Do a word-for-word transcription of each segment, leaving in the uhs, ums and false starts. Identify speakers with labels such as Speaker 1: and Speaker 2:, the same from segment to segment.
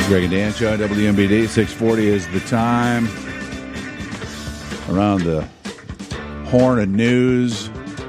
Speaker 1: Greg and Dan Show, W M B D, six forty is the time. Around the horn of news,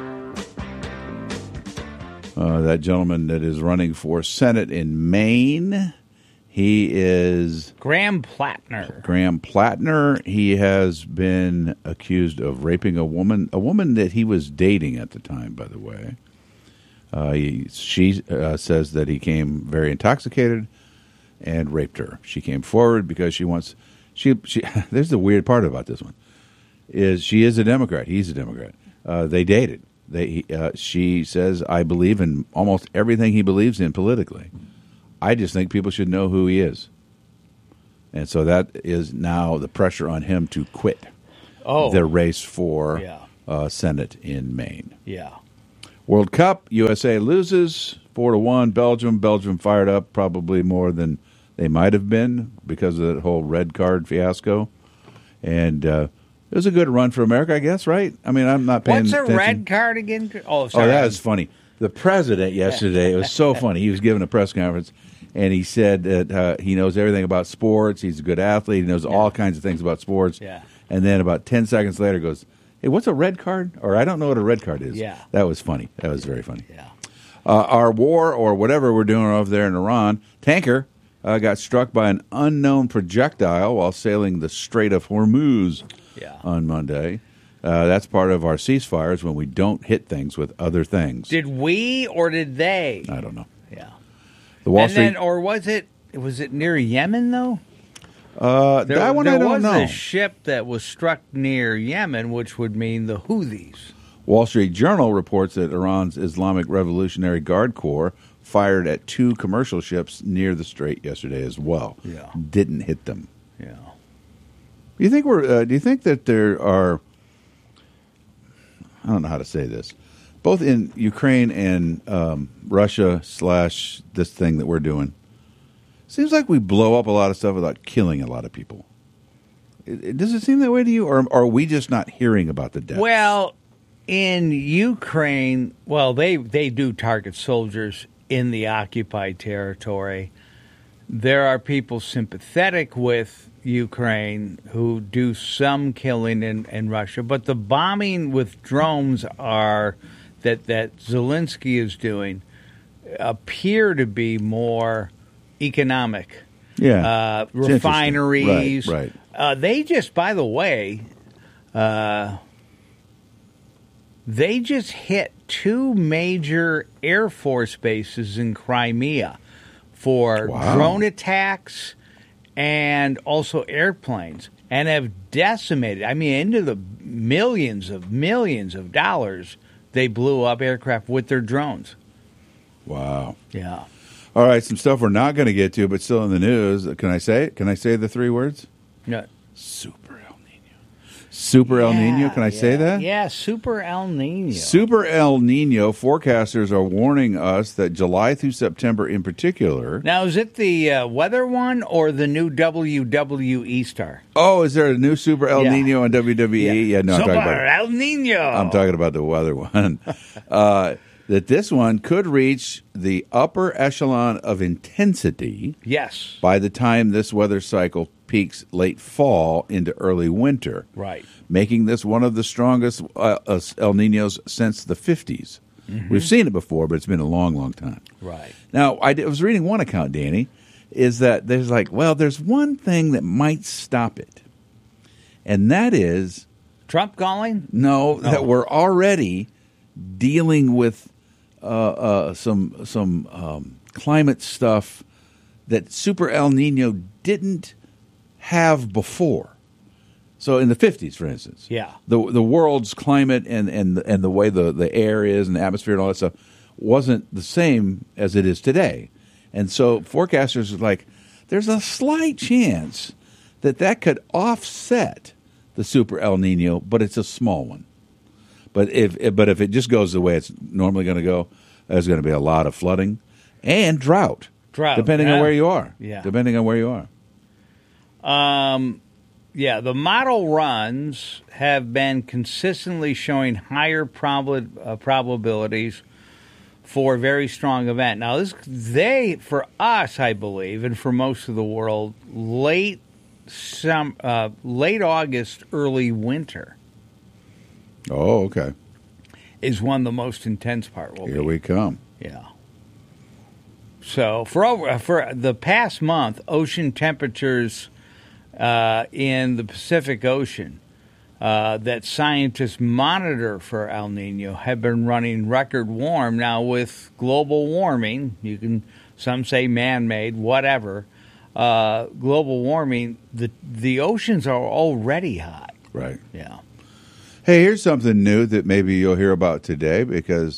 Speaker 1: uh, that gentleman that is running for Senate in Maine, he is...
Speaker 2: Graham Plattner.
Speaker 1: Graham Plattner. He has been accused of raping a woman, a woman that he was dating at the time, by the way. Uh, he, she uh, says that he came very intoxicated and raped her. She came forward because she wants... She, she. There's the weird part about this one. Is she is a Democrat. He's a Democrat. Uh, they dated. They. Uh, she says, I believe in almost everything he believes in politically. I just think people should know who he is. And so that is now the pressure on him to quit
Speaker 2: oh.
Speaker 1: the race for
Speaker 2: yeah.
Speaker 1: uh, Senate in Maine.
Speaker 2: Yeah.
Speaker 1: World Cup, U S A loses four to one. Belgium. Belgium fired up probably more than they might have been because of that whole red card fiasco. And... Uh, It was a good run for America, I guess, right? I mean, I'm not paying
Speaker 2: What's a
Speaker 1: attention.
Speaker 2: red card again? Oh, sorry.
Speaker 1: Oh, that was funny. The president yesterday, it was so funny. He was giving a press conference, and he said that uh, he knows everything about sports. He's a good athlete. He knows yeah. all kinds of things about sports.
Speaker 2: Yeah.
Speaker 1: And then about ten seconds later goes, hey, what's a red card? Or I don't know what a red card is.
Speaker 2: Yeah.
Speaker 1: That was funny. That was very funny.
Speaker 2: Yeah.
Speaker 1: Uh, our war, or whatever we're doing over there in Iran, tanker uh, got struck by an unknown projectile while sailing the Strait of Hormuz.
Speaker 2: Yeah.
Speaker 1: On Monday. Uh, that's part of our ceasefires when we don't hit things with other things.
Speaker 2: Did we or did they?
Speaker 1: I don't know.
Speaker 2: Yeah.
Speaker 1: The Wall
Speaker 2: and
Speaker 1: Street,
Speaker 2: then, or was it was it near Yemen though?
Speaker 1: Uh,
Speaker 2: there,
Speaker 1: that one
Speaker 2: there
Speaker 1: I don't
Speaker 2: was
Speaker 1: know.
Speaker 2: a ship that was struck near Yemen, which would mean the Houthis.
Speaker 1: Wall Street Journal reports that Iran's Islamic Revolutionary Guard Corps fired at two commercial ships near the strait yesterday as well.
Speaker 2: Yeah.
Speaker 1: Didn't hit them.
Speaker 2: Yeah.
Speaker 1: Do you think we're? Uh, do you think that there are? I don't know how to say this. Both in Ukraine and um, Russia slash this thing that we're doing, seems like we blow up a lot of stuff without killing a lot of people. It, it, does it seem that way to you, or, or are we just not hearing about the deaths?
Speaker 2: Well, in Ukraine, well, they they do target soldiers in the occupied territory. There are people sympathetic with Ukraine who do some killing in, in Russia, but the bombing with drones are that that Zelensky is doing appear to be more economic.
Speaker 1: Yeah,
Speaker 2: uh, refineries.
Speaker 1: Right, right.
Speaker 2: Uh, they just, by the way, uh, they just hit two major Air Force bases in Crimea for
Speaker 1: wow.
Speaker 2: drone attacks and also airplanes, and have decimated, I mean, into the millions of millions of dollars they blew up aircraft with their drones.
Speaker 1: Wow.
Speaker 2: Yeah.
Speaker 1: All right, some stuff we're not going to get to, but still in the news. Can I say it? Can I say the three words?
Speaker 2: Yeah.
Speaker 1: Super El Nino. Super
Speaker 2: yeah,
Speaker 1: El Nino. Can I
Speaker 2: yeah,
Speaker 1: say that?
Speaker 2: Yeah, Super El Nino.
Speaker 1: Super El Nino. Forecasters are warning us that July through September in particular.
Speaker 2: Now, is it the uh, weather one or the new W W E star?
Speaker 1: Oh, is there a new Super El
Speaker 2: yeah.
Speaker 1: Nino on W W E?
Speaker 2: Yeah,
Speaker 1: yeah no, I'm
Speaker 2: Super
Speaker 1: talking about
Speaker 2: El Nino.
Speaker 1: I'm talking about the weather one. uh, that this one could reach the upper echelon of intensity.
Speaker 2: Yes.
Speaker 1: By the time this weather cycle peaks late fall into early winter.
Speaker 2: Right.
Speaker 1: Making this one of the strongest uh, El Ninos since the fifties. Mm-hmm. We've seen it before, but it's been a long, long time.
Speaker 2: Right.
Speaker 1: Now, I was reading one account, Danny, is that there's like, well, there's one thing that might stop it. And that is...
Speaker 2: Trump calling?
Speaker 1: No,
Speaker 2: oh.
Speaker 1: that we're already dealing with uh, uh, some some um, climate stuff that Super El Nino didn't have before. So in the fifties, for instance,
Speaker 2: yeah,
Speaker 1: the the world's climate and and and the way the, the air is and the atmosphere and all that stuff wasn't the same as it is today. And so forecasters are like, there's a slight chance that that could offset the Super El Nino, but it's a small one. But if but if it just goes the way it's normally going to go, there's going to be a lot of flooding and drought.
Speaker 2: Drought,
Speaker 1: depending
Speaker 2: yeah.
Speaker 1: on where you are.
Speaker 2: Yeah,
Speaker 1: depending on where you
Speaker 2: are. Um, yeah, the model runs have been consistently showing higher prob- uh, probabilities for a very strong event. Now, this they for us, I believe, and for most of the world, late some uh, late August, early winter
Speaker 1: Oh, okay.
Speaker 2: is when the most intense part will
Speaker 1: Here
Speaker 2: be.
Speaker 1: we come.
Speaker 2: Yeah. So for over for the past month, ocean temperatures uh, in the Pacific Ocean uh, that scientists monitor for El Nino have been running record warm. Now, with global warming, you can some say man-made, whatever. Uh, global warming, the the oceans are already hot.
Speaker 1: Right.
Speaker 2: Yeah.
Speaker 1: Hey, here's something new that maybe you'll hear about today because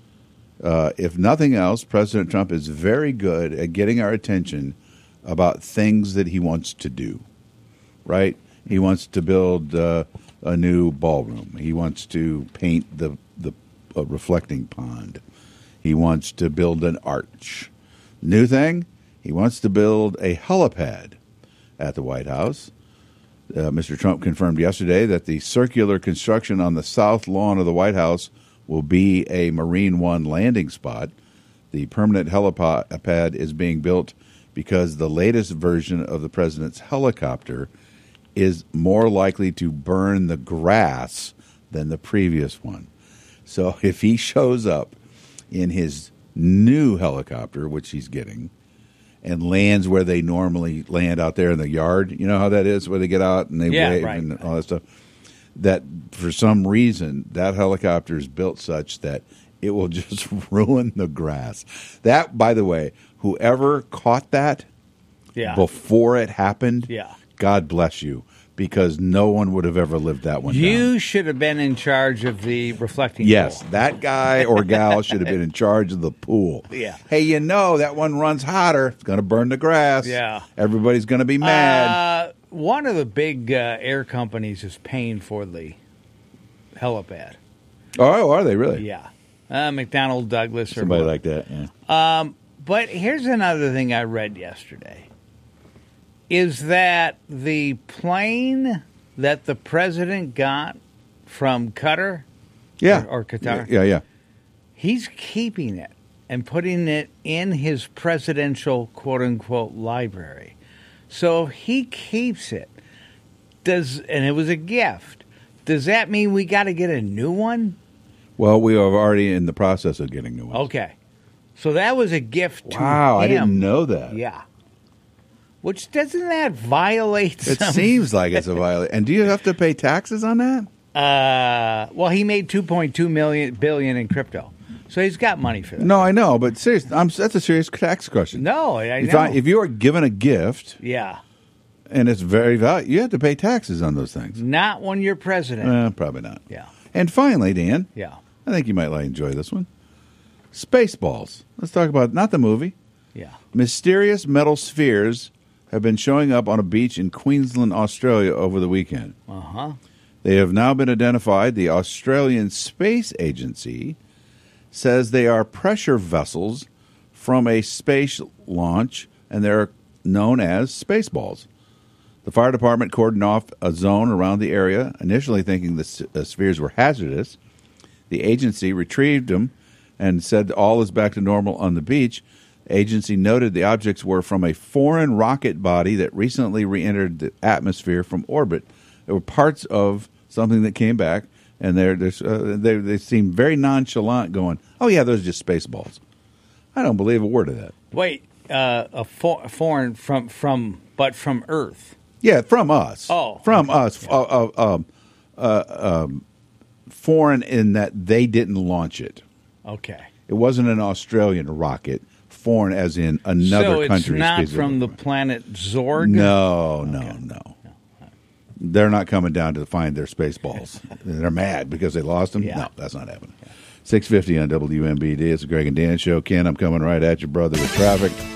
Speaker 1: uh, if nothing else, President Trump is very good at getting our attention about things that he wants to do, right? He wants to build uh, a new ballroom. He wants to paint the, the uh, reflecting pond. He wants to build an arch. New thing, he wants to build a helipad at the White House. Uh, Mister Trump confirmed yesterday that the circular construction on the south lawn of the White House will be a Marine One landing spot. The permanent helipad is being built because the latest version of the president's helicopter is more likely to burn the grass than the previous one. So if he shows up in his new helicopter, which he's getting, and lands where they normally land out there in the yard. You know how that is, where they get out and they
Speaker 2: Yeah,
Speaker 1: wave
Speaker 2: right.
Speaker 1: and all that stuff? That for some reason, that helicopter is built such that it will just ruin the grass. That, by the way, whoever caught that
Speaker 2: Yeah.
Speaker 1: before it happened,
Speaker 2: Yeah.
Speaker 1: God bless you, because no one would have ever lived that one down.
Speaker 2: You should have been in charge of the reflecting
Speaker 1: Yes,
Speaker 2: pool.
Speaker 1: that guy or gal should have been in charge of the pool.
Speaker 2: Yeah.
Speaker 1: Hey, you know that one runs hotter. It's going to burn the grass.
Speaker 2: Yeah.
Speaker 1: Everybody's going to be mad.
Speaker 2: Uh, one of the big uh, air companies is paying for the helipad.
Speaker 1: Oh, are they really?
Speaker 2: Yeah. Uh, McDonnell Douglas or
Speaker 1: Somebody
Speaker 2: what.
Speaker 1: like that, yeah.
Speaker 2: But here's another thing I read yesterday. Is that the plane that the president got from Qatar
Speaker 1: Yeah.
Speaker 2: or, or Qatar,
Speaker 1: Yeah, yeah.
Speaker 2: he's keeping it and putting it in his presidential quote-unquote library. So if he keeps it, does and it was a gift, does that mean we got to get a new one?
Speaker 1: Well, we are already in the process of getting new ones.
Speaker 2: Okay. So that was a gift to
Speaker 1: Wow,
Speaker 2: him.
Speaker 1: I didn't know that.
Speaker 2: Yeah. Which doesn't that violate
Speaker 1: It
Speaker 2: some...
Speaker 1: seems like it's a violation. And do you have to pay taxes on that?
Speaker 2: Uh, well, he made two point two million billion in crypto. So he's got money for that.
Speaker 1: No, I know, but seriously, I'm, that's a serious tax question.
Speaker 2: No, I
Speaker 1: If,
Speaker 2: know.
Speaker 1: I, if you are given a gift
Speaker 2: yeah.
Speaker 1: and it's very valuable, you have to pay taxes on those things.
Speaker 2: Not when you're president.
Speaker 1: Uh, probably not.
Speaker 2: yeah.
Speaker 1: And finally, Dan,
Speaker 2: Yeah.
Speaker 1: I think you might like enjoy this one. Spaceballs. Let's talk about not the movie.
Speaker 2: Yeah.
Speaker 1: Mysterious metal spheres have been showing up on a beach in Queensland, Australia over the weekend.
Speaker 2: Uh-huh.
Speaker 1: They have now been identified. The Australian Space Agency says they are pressure vessels from a space launch, and they're known as Spaceballs. The fire department cordoned off a zone around the area, initially thinking the s- uh, spheres were hazardous. The agency retrieved them and said all is back to normal on the beach. Agency noted the objects were from a foreign rocket body that recently re-entered the atmosphere from orbit. They were parts of something that came back, and they're, they're, uh, they they seem very nonchalant, going, "Oh yeah, those are just space balls." I don't believe a word of that.
Speaker 2: Wait, uh, a, for, foreign from, from, but from Earth.
Speaker 1: Yeah, from us.
Speaker 2: Oh,
Speaker 1: from
Speaker 2: okay.
Speaker 1: us. Uh, uh, um, uh, um, foreign in that they didn't launch it.
Speaker 2: Okay.
Speaker 1: It wasn't an Australian rocket. Foreign as in another
Speaker 2: so
Speaker 1: country.
Speaker 2: it's not
Speaker 1: piece of
Speaker 2: from the
Speaker 1: equipment.
Speaker 2: planet Zorg?
Speaker 1: No, no, no. They're not coming down to find their space balls. They're mad because they lost them.
Speaker 2: Yeah.
Speaker 1: No, that's not happening. six fifty on W M B D. It's the Greg and Dan Show. Ken, I'm coming right at you, brother, with traffic.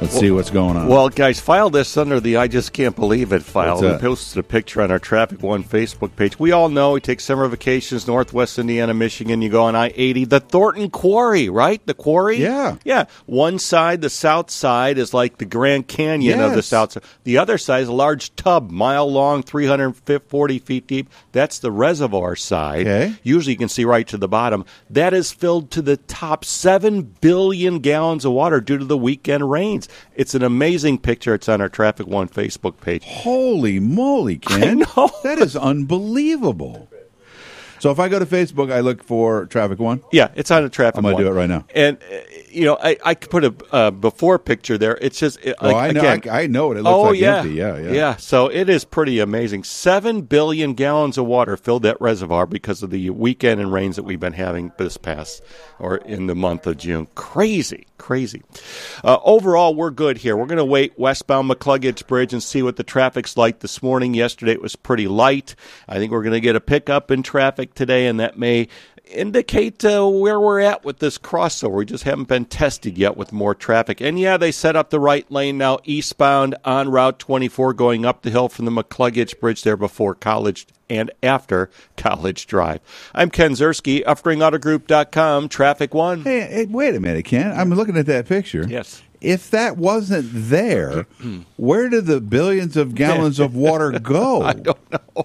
Speaker 1: Let's well, see what's going on.
Speaker 3: Well, guys, file this under the I Just Can't Believe It file. We posted a picture on our Traffic One Facebook page. We all know we take summer vacations, Northwest Indiana, Michigan. You go on I eighty. The Thornton Quarry, right? The quarry?
Speaker 1: Yeah.
Speaker 3: Yeah. One side, the south side, is like the Grand Canyon yes. of the south side. The other side is a large tub, mile long, three hundred forty feet deep. That's the reservoir side.
Speaker 1: Okay.
Speaker 3: Usually you can see right to the bottom. That is filled to the top, seven billion gallons of water due to the weekend rains. It's an amazing picture. It's on our Traffic One Facebook page.
Speaker 1: Holy moly, Ken.
Speaker 3: I know.
Speaker 1: That is unbelievable. So if I go to Facebook, I look for Traffic One?
Speaker 3: Yeah, it's on a Traffic
Speaker 1: I'm
Speaker 3: One.
Speaker 1: I'm going to do it right now.
Speaker 3: And, uh, you know, I, I could put a uh, before picture there. It's just, uh,
Speaker 1: oh, I know,
Speaker 3: again,
Speaker 1: I, I know it. It looks
Speaker 3: oh,
Speaker 1: like
Speaker 3: yeah.
Speaker 1: empty. Yeah, yeah.
Speaker 3: Yeah, so it is pretty amazing. Seven billion gallons of water filled that reservoir because of the weekend and rains that we've been having this past, or in the month of June. Crazy, crazy. Uh, overall, we're good here. We're going to wait westbound McCluggage Bridge and see what the traffic's like this morning. Yesterday it was pretty light. I think we're going to get a pickup in traffic today, and that may indicate uh, where we're at with this crossover. We just haven't been tested yet with more traffic. And yeah, they set up the right lane now eastbound on Route twenty-four going up the hill from the McCluggage Bridge there before College and after College Drive. I'm Ken Ziersky, Uftring Auto Group dot com, Traffic One.
Speaker 1: Hey, hey, wait a minute, Ken. I'm looking at that picture.
Speaker 3: Yes.
Speaker 1: If that wasn't there, where did the billions of gallons of water go?
Speaker 3: I don't know.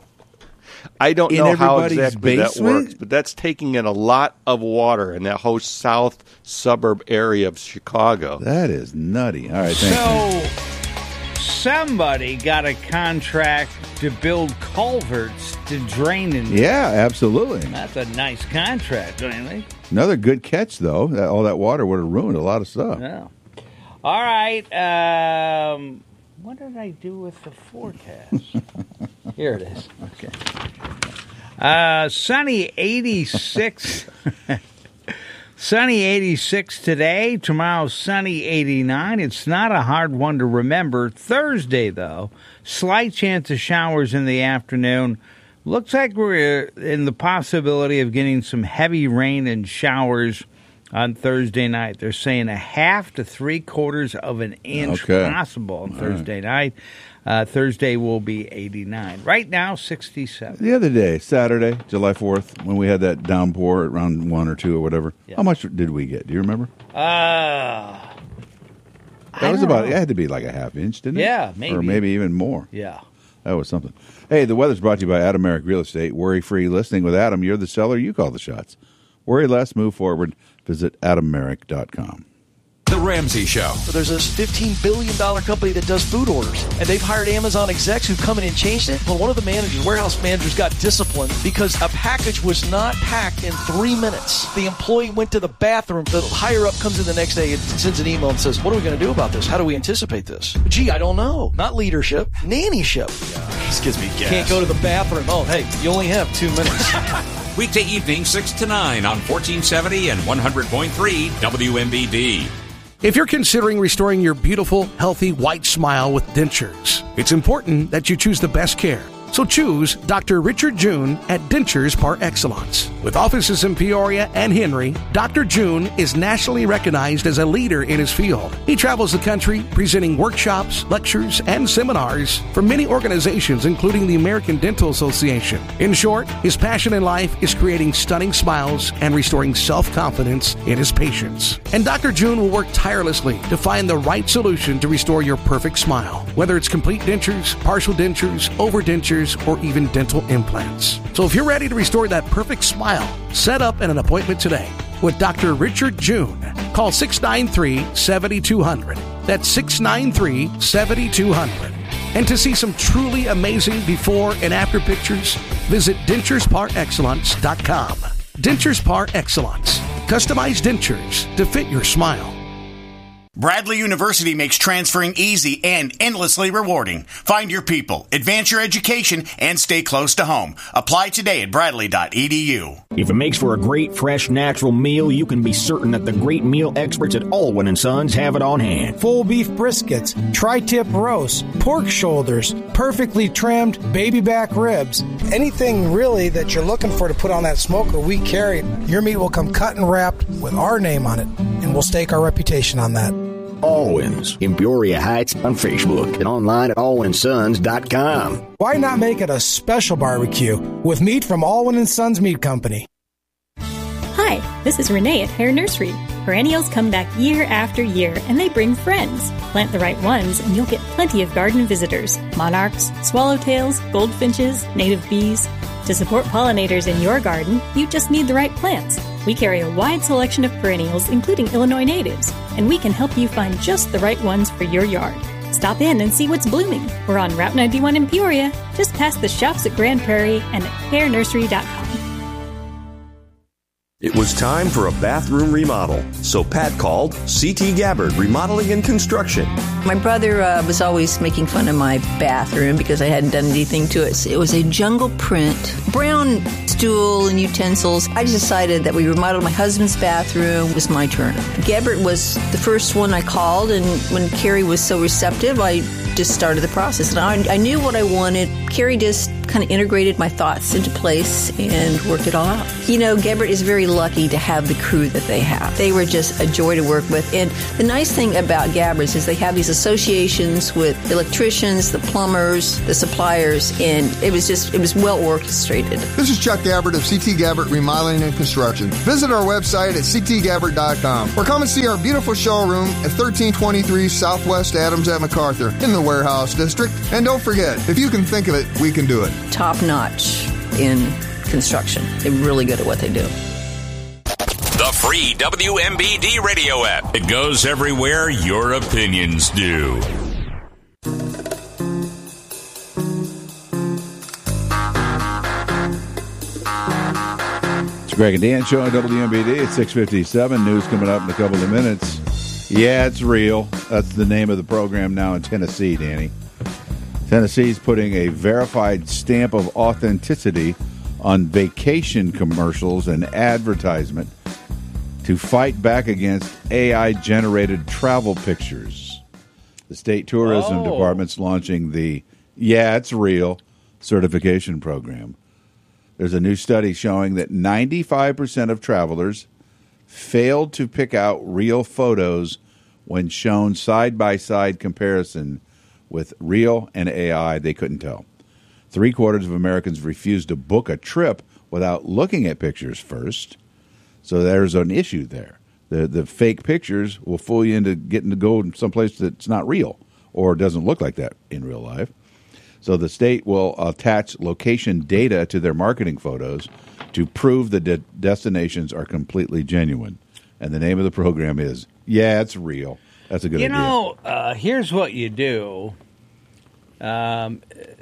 Speaker 3: I don't
Speaker 1: in
Speaker 3: know how exactly
Speaker 1: basement?
Speaker 3: that works, but that's taking in a lot of water in that whole south suburb area of Chicago.
Speaker 1: That is nutty. All right, thank
Speaker 2: so, you. Somebody got a contract to build culverts to drain in.
Speaker 1: Yeah, absolutely.
Speaker 2: That's a nice contract, don't you think?
Speaker 1: Another good catch, though. That, all that water would have ruined a lot of stuff.
Speaker 2: Yeah. All right. Um, what did I do with the forecast? Here it is.
Speaker 1: Okay.
Speaker 2: Uh, sunny eighty-six. Sunny eighty-six today. Tomorrow, sunny eighty-nine. It's not a hard one to remember. Thursday, though, slight chance of showers in the afternoon. Looks like we're in the possibility of getting some heavy rain and showers on Thursday night. They're saying a half to three quarters of an inch
Speaker 1: okay.
Speaker 2: possible on
Speaker 1: All
Speaker 2: Thursday
Speaker 1: right.
Speaker 2: night. Uh, Thursday will be eighty-nine. Right now, sixty-seven.
Speaker 1: The other day, Saturday, July fourth, when we had that downpour at round one or two or whatever, yeah. How much did we get? Do you remember?
Speaker 2: Uh,
Speaker 1: that was about, know. It had to be like a half inch, didn't it?
Speaker 2: Yeah, maybe.
Speaker 1: Or maybe even more.
Speaker 2: Yeah.
Speaker 1: That was something. Hey, the weather's brought to you by Adam Merrick Real Estate. Worry-free listing with Adam. You're the seller. You call the shots. Worry less. Move forward. Visit adam merrick dot com.
Speaker 4: The Ramsey Show.
Speaker 5: There's this fifteen billion dollars company that does food orders, and they've hired Amazon execs who've come in and changed it. Well, one of the managers, warehouse managers, got disciplined because a package was not packed in three minutes. The employee went to the bathroom. The higher-up comes in the next day and sends an email and says, what are we going to do about this? How do we anticipate this? Gee, I don't know. Not leadership, nannyship.
Speaker 4: Yeah, this gives me gas.
Speaker 5: Can't go to the bathroom. Oh, hey, you only have two minutes.
Speaker 4: Weekday evening, six to nine on fourteen seventy and one hundred point three W M B D.
Speaker 6: If you're considering restoring your beautiful, healthy, white smile with dentures, it's important that you choose the best care. So choose Doctor Richard June at Dentures Par Excellence. With offices in Peoria and Henry, Doctor June is nationally recognized as a leader in his field. He travels the country presenting workshops, lectures, and seminars for many organizations, including the American Dental Association. In short, his passion in life is creating stunning smiles and restoring self-confidence in his patients. And Doctor June will work tirelessly to find the right solution to restore your perfect smile, whether it's complete dentures, partial dentures, overdentures, or even dental implants. So if you're ready to restore that perfect smile, set up an appointment today with Doctor Richard June. Call six nine three, seven two zero zero. That's six nine three, seven two zero zero. And to see some truly amazing before and after pictures, visit dentures par excellence dot com. Dentures Par Excellence. Customized dentures to fit your smile.
Speaker 7: Bradley University makes transferring easy and endlessly rewarding. Find your people, advance your education, and stay close to home. Apply today at bradley dot e d u.
Speaker 8: If it makes for a great, fresh, natural meal, you can be certain that the great meal experts at Allwyn and Sons have it on hand.
Speaker 9: Full beef briskets, tri-tip roasts, pork shoulders, perfectly trimmed baby back ribs. Anything really that you're looking for to put on that smoker, we carry. Your meat will come cut and wrapped with our name on it, and we'll stake our reputation on that.
Speaker 8: Allwins in Peoria Heights on Facebook and online at allwin sons dot com.
Speaker 9: Why not make it a special barbecue with meat from Allwin and Sons Meat Company?
Speaker 10: Hi, this is Renee at Hare Nursery. Perennials come back year after year, and they bring friends. Plant the right ones, and you'll get plenty of garden visitors. Monarchs, swallowtails, goldfinches, native bees. To support pollinators in your garden, you just need the right plants. We carry a wide selection of perennials, including Illinois natives, and we can help you find just the right ones for your yard. Stop in and see what's blooming. We're on Route ninety-one in Peoria, just past the shops at Grand Prairie and at hare nursery dot com.
Speaker 11: It was time for a bathroom remodel, so Pat called C T Gabbard Remodeling and Construction.
Speaker 12: My brother uh, was always making fun of my bathroom because I hadn't done anything to it. It was a jungle print, brown stool and utensils. I just decided that we remodeled my husband's bathroom. It was my turn. Gabbard was the first one I called, and when Carrie was so receptive, I just started the process. And I, I knew what I wanted. Carrie just kind of integrated my thoughts into place and worked it all out. You know, Gabbard is very lucky to have the crew that they have. They were just a joy to work with. And the nice thing about Gabbard's is they have these associations with the electricians, the plumbers, the suppliers, and it was just, it was well orchestrated.
Speaker 13: This is Chuck Gabbard of C T Gabbard Remodeling and Construction. Visit our website at c t gabbard dot com or come and see our beautiful showroom at thirteen twenty-three Southwest Adams at MacArthur in the Warehouse District. And don't forget, if you can think of it, we can do it.
Speaker 12: Top notch in construction. They're really good at what they do.
Speaker 4: The free W M B D radio app. It goes everywhere your opinions do.
Speaker 1: It's Greg and Dan show on W M B D at six fifty-seven. News coming up in a couple of minutes. Yeah, it's real. That's the name of the program now in Tennessee, Danny. Tennessee's putting a verified stamp of authenticity on vacation commercials and advertisement to fight back against A I-generated travel pictures. The state tourism
Speaker 2: Oh.
Speaker 1: department's launching the Yeah, It's Real certification program. There's a new study showing that ninety-five percent of travelers failed to pick out real photos when shown side-by-side comparison with real and A I. They couldn't tell. Three-quarters of Americans refused to book a trip without looking at pictures first. So there's an issue there. The the fake pictures will fool you into getting to go someplace that's not real or doesn't look like that in real life. So the state will attach location data to their marketing photos to prove the de- destinations are completely genuine. And the name of the program is Yeah, It's Real. That's a good
Speaker 2: you
Speaker 1: idea.
Speaker 2: You know, uh, here's what you do um,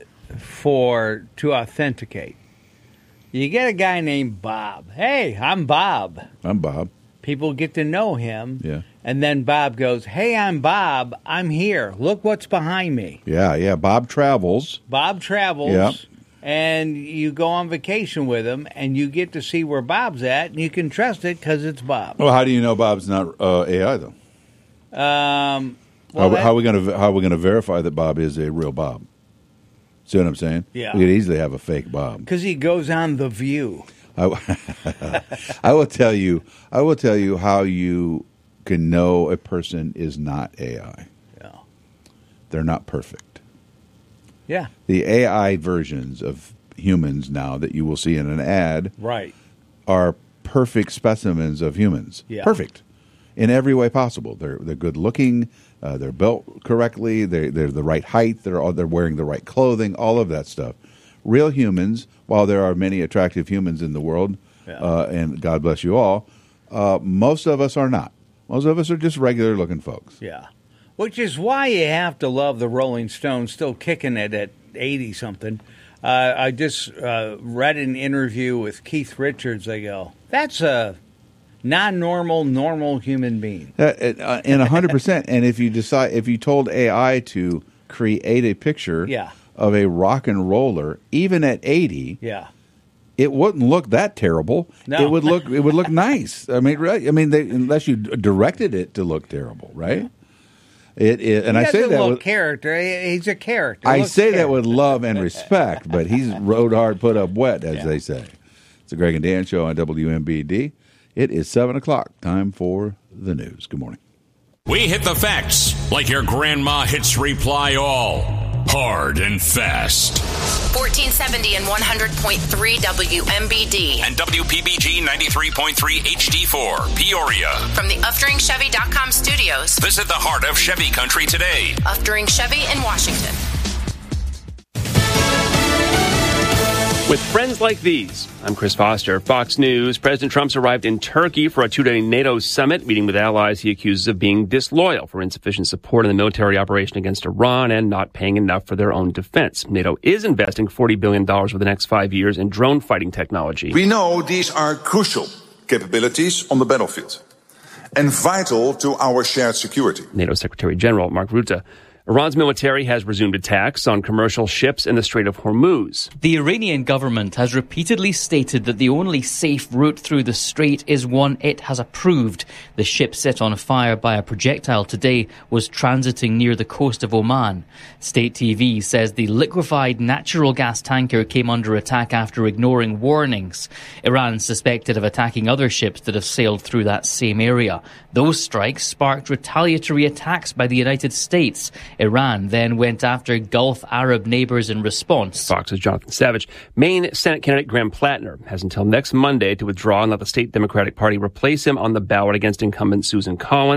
Speaker 2: for to authenticate. You get a guy named Bob. Hey, I'm Bob.
Speaker 1: I'm Bob.
Speaker 2: People get to know him.
Speaker 1: Yeah.
Speaker 2: And then Bob goes, hey, I'm Bob. I'm here. Look what's behind me.
Speaker 1: Yeah, yeah. Bob travels.
Speaker 2: Bob travels.
Speaker 1: Yeah.
Speaker 2: And you go on vacation with him, and you get to see where Bob's at, and you can trust it because it's Bob.
Speaker 1: Well, how do you know Bob's not uh, A I, though?
Speaker 2: Um, well,
Speaker 1: how,
Speaker 2: that,
Speaker 1: how are we going to how are we going to verify that Bob is a real Bob? See what I'm saying?
Speaker 2: Yeah.
Speaker 1: We could easily have a fake Bob.
Speaker 2: Because he goes on The View.
Speaker 1: I, I will tell you. I will tell you how you can know a person is not A I.
Speaker 2: Yeah.
Speaker 1: They're not perfect.
Speaker 2: Yeah.
Speaker 1: The A I versions of humans now that you will see in an ad,
Speaker 2: right,
Speaker 1: are perfect specimens of humans.
Speaker 2: Yeah.
Speaker 1: Perfect in every way possible. They're they're good looking. Uh, they're built correctly. They they're the right height. They're all, they're wearing the right clothing. All of that stuff. Real humans. While there are many attractive humans in the world,
Speaker 2: yeah.
Speaker 1: uh, and God bless you all, uh, most of us are not. Most of us are just regular looking folks.
Speaker 2: Yeah. Which is why you have to love the Rolling Stones still kicking it at eighty something. Uh, I just uh, read an interview with Keith Richards. They go, that's a non-normal, normal human being.
Speaker 1: Uh, uh, and one hundred percent. And if you decide, if you told A I to create a picture
Speaker 2: yeah.
Speaker 1: of a rock and roller, even at eighty,
Speaker 2: yeah.
Speaker 1: it wouldn't look that terrible.
Speaker 2: No.
Speaker 1: It would look it would look nice. I mean, right? I mean, they, unless you directed it to look terrible, right?
Speaker 2: Yeah.
Speaker 1: It is, and
Speaker 2: he
Speaker 1: I say
Speaker 2: has a
Speaker 1: that
Speaker 2: little
Speaker 1: with,
Speaker 2: character. He's a character.
Speaker 1: I
Speaker 2: Looks
Speaker 1: say
Speaker 2: character.
Speaker 1: that with love and respect, but he's rode hard, put up wet, as
Speaker 2: Yeah.
Speaker 1: they say. It's the Greg and Dan Show on W M B D. It is seven o'clock. Time for the news. Good morning.
Speaker 4: We hit the facts like your grandma hits reply all. Hard and fast.
Speaker 14: fourteen seventy and one hundred point three W M B D.
Speaker 4: And W P B G ninety-three point three H D four, Peoria.
Speaker 14: From the Uftering Chevy dot com studios.
Speaker 4: Visit the heart of Chevy country today.
Speaker 14: Uftering Chevy in Washington.
Speaker 15: With friends like these, I'm Chris Foster, Fox News. President Trump's arrived in Turkey for a two-day NATO summit, meeting with allies he accuses of being disloyal for insufficient support in the military operation against Iran and not paying enough for their own defense. NATO is investing forty billion dollars over the next five years in drone fighting technology.
Speaker 16: We know these are crucial capabilities on the battlefield and vital to our shared security.
Speaker 15: NATO Secretary General Mark Rutte. Iran's military has resumed attacks on commercial ships in the Strait of Hormuz.
Speaker 17: The Iranian government has repeatedly stated that the only safe route through the strait is one it has approved. The ship set on fire by a projectile today was transiting near the coast of Oman. State T V says the liquefied natural gas tanker came under attack after ignoring warnings. Iran suspected of attacking other ships that have sailed through that same area. Those strikes sparked retaliatory attacks by the United States. Iran then went after Gulf Arab neighbors in response.
Speaker 15: Fox's Jonathan Savage. Maine Senate candidate Graham Plattner has until next Monday to withdraw and let the state Democratic Party replace him on the ballot against incumbent Susan Collins.